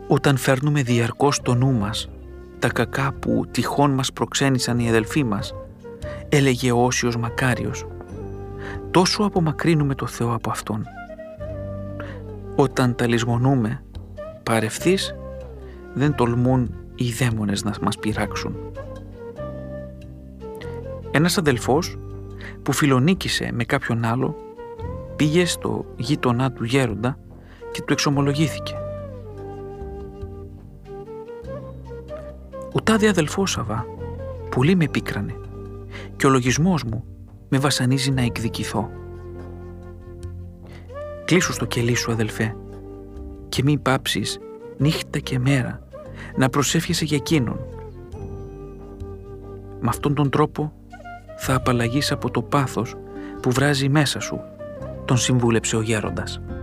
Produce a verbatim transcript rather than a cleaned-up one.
Όταν φέρνουμε διαρκώς στο νου μας τα κακά που τυχόν μας προξένησαν οι αδελφοί μας, έλεγε ο Όσιος Μακάριος, τόσο απομακρύνουμε το Θεό από Αυτόν. Όταν τα λησμονούμε παρευθείς, δεν τολμούν οι δαίμονες να μας πειράξουν. Ένας αδελφός που φιλονίκησε με κάποιον άλλο πήγε στο γείτονά του γέροντα και του εξομολογήθηκε. «Ο τάδε αδελφός Αβά πολύ με πίκρανε και ο λογισμός μου με βασανίζει να εκδικηθώ. Κλείσου στο κελί σου, αδελφέ, και μην πάψεις νύχτα και μέρα να προσεύχεσαι για εκείνον. Με αυτόν τον τρόπο θα απαλλαγείς από το πάθος που βράζει μέσα σου», τον συμβούλεψε ο γέροντας.